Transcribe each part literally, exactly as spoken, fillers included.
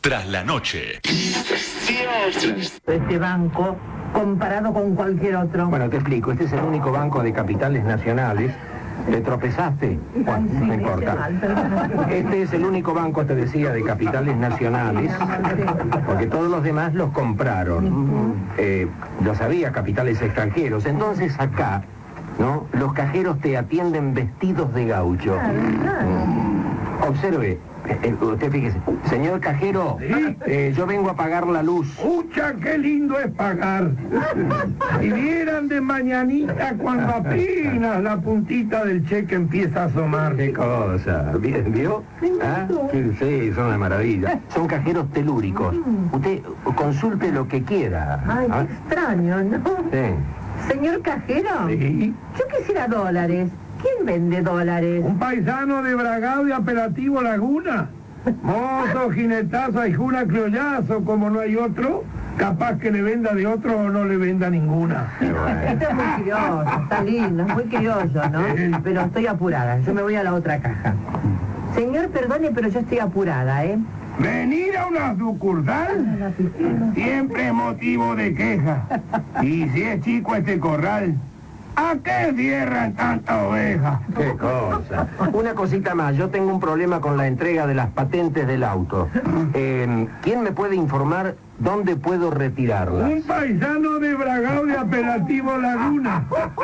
Tras la noche. Este banco, comparado con cualquier otro. Bueno, te explico. Este es el único banco de capitales nacionales. ¿Te tropezaste? Bueno, Sí, no importa. mal, perdón. Este es el único banco, te decía, de capitales nacionales, porque todos los demás los compraron. Eh, los había capitales extranjeros. Entonces acá, ¿no? Los cajeros te atienden vestidos de gaucho. Observe, eh, usted fíjese. Señor cajero, ¿Sí? eh, yo vengo a pagar la luz. ¡Pucha, qué lindo es pagar! Si vieran de mañanita cuando apenas la puntita del cheque empieza a asomar. ¿Qué cosa? ¿Vi- ¿Vio? ¿Ah? Sí, sí, son una maravilla. Son cajeros telúricos. Usted consulte lo que quiera. Ay, ¿Ah? qué extraño, ¿no? Sí. Señor cajero, Sí. yo quisiera dólares. ¿Quién vende dólares? Un paisano de Bragado y apelativo Laguna. Mozo, jinetazo, ahijuna, criollazo, como no hay otro, capaz que le venda de otro o no le venda ninguna. Qué bueno. Esto es muy criollo, está lindo, es muy criollo, ¿no? Pero estoy apurada, yo me voy a la otra caja. Señor, perdone, pero yo estoy apurada, ¿eh? Venir a una sucursal siempre es motivo de queja. Y si es chico este corral, ¿a qué cierran tanta oveja? Qué cosa. Una cosita más, yo tengo un problema con la entrega de las patentes del auto. Eh, ¿Quién me puede informar dónde puedo retirarlas? Un paisano de Bragado de apelativo Laguna.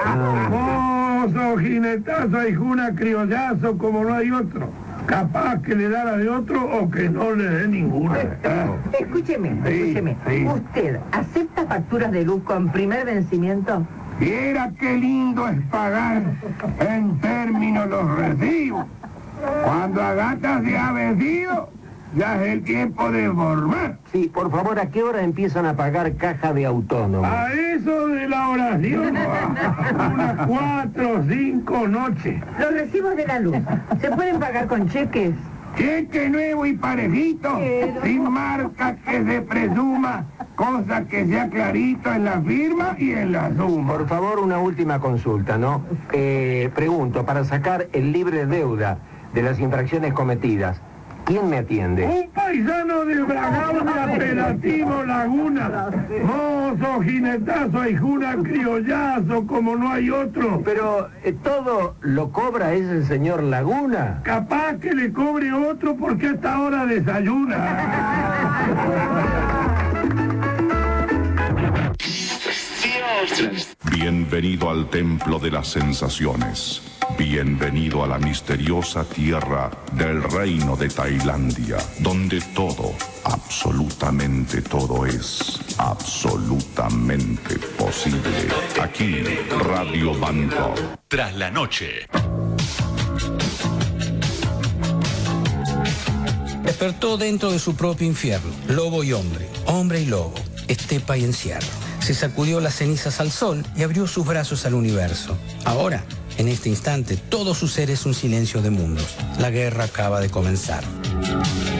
Mozo, jinetazo, ahijuna, criollazo, como no hay otro. Capaz que le da la de otro o que no le dé ninguna. Escúcheme, Sí, escúcheme. sí. ¿Usted acepta facturas de luz con primer vencimiento? Viera qué lindo es pagar en términos los recibos. Cuando Agata se ha vencido, ya es el tiempo de formar. Sí, por favor, ¿a qué hora empiezan a pagar caja de autónomo? A eso de la oración, unas cuatro o cinco noches. Los recibos de la luz, ¿se pueden pagar con cheques? Cheque nuevo y parejito, Pero- sin marca que se presuma, cosa que sea clarito en la firma y en la suma. Por favor, una última consulta, ¿no? Eh, pregunto, para sacar el libre deuda de las infracciones cometidas, ¿quién me atiende? Un paisano de Bragado de apelativo Laguna, mozo, jinetazo, ahijuna, criollazo, como no hay otro. Pero eh, todo lo cobra ese señor Laguna. Capaz que le cobre otro porque hasta ahora desayuna. Bienvenido al templo de las sensaciones. Bienvenido a la misteriosa tierra del reino de Tailandia, donde todo, absolutamente todo es absolutamente posible. Aquí, Radio Bangkok. Tras la noche. Despertó dentro de su propio infierno, lobo y hombre, hombre y lobo, estepa y encierro. Se sacudió las cenizas al sol y abrió sus brazos al universo. Ahora, en este instante, todo su ser es un silencio de mundos. La guerra acaba de comenzar.